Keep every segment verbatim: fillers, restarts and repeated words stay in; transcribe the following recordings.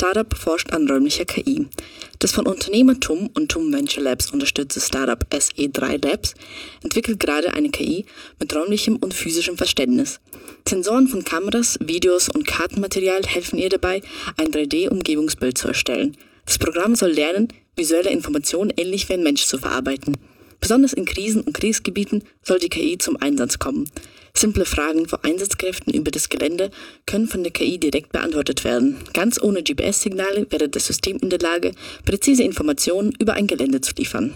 Startup forscht an räumlicher K I. Das von Unternehmer TUM und TUM Venture Labs unterstützte Startup S E drei Labs entwickelt gerade eine K I mit räumlichem und physischem Verständnis. Sensoren von Kameras, Videos und Kartenmaterial helfen ihr dabei, ein drei D-Umgebungsbild zu erstellen. Das Programm soll lernen, visuelle Informationen ähnlich wie ein Mensch zu verarbeiten. Besonders in Krisen- und Kriegsgebieten soll die K I zum Einsatz kommen. Simple Fragen vor Einsatzkräften über das Gelände können von der K I direkt beantwortet werden. Ganz ohne G P S-Signale wäre das System in der Lage, präzise Informationen über ein Gelände zu liefern.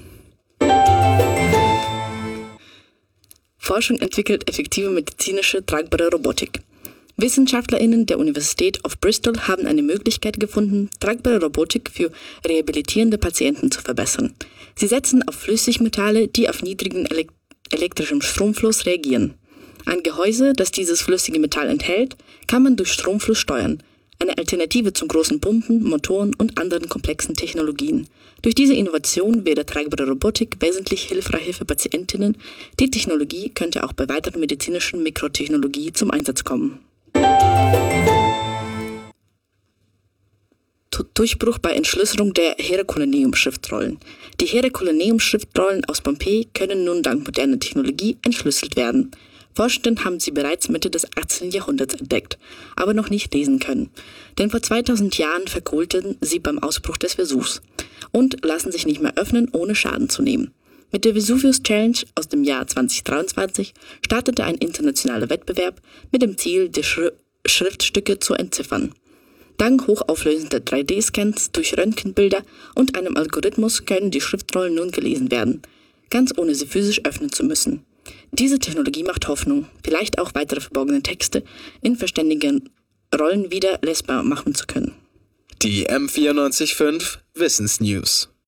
Forschung entwickelt effektive medizinische tragbare Robotik. WissenschaftlerInnen der Universität of Bristol haben eine Möglichkeit gefunden, tragbare Robotik für rehabilitierende Patienten zu verbessern. Sie setzen auf Flüssigmetalle, die auf niedrigen elek- elektrischem Stromfluss reagieren. Ein Gehäuse, das dieses flüssige Metall enthält, kann man durch Stromfluss steuern. Eine Alternative zu großen Pumpen, Motoren und anderen komplexen Technologien. Durch diese Innovation wäre tragbare Robotik wesentlich hilfreicher für Patientinnen. Die Technologie könnte auch bei weiteren medizinischen Mikrotechnologie zum Einsatz kommen. Durchbruch bei Entschlüsselung der Herculaneum-Schriftrollen. Die Herculaneum-Schriftrollen aus Pompeji können nun dank moderner Technologie entschlüsselt werden. Forschenden haben sie bereits Mitte des achtzehnten Jahrhunderts entdeckt, aber noch nicht lesen können. Denn vor zweitausend Jahren verkohlten sie beim Ausbruch des Vesuvs und lassen sich nicht mehr öffnen, ohne Schaden zu nehmen. Mit der Vesuvius Challenge aus dem Jahr zwanzig dreiundzwanzig startete ein internationaler Wettbewerb mit dem Ziel, die Schri- Schriftstücke zu entziffern. Dank hochauflösender drei D-Scans durch Röntgenbilder und einem Algorithmus können die Schriftrollen nun gelesen werden, ganz ohne sie physisch öffnen zu müssen. Diese Technologie macht Hoffnung, vielleicht auch weitere verborgene Texte in verständigen Rollen wieder lesbar machen zu können. Die M vierundneunzig Komma fünf Wissensnews.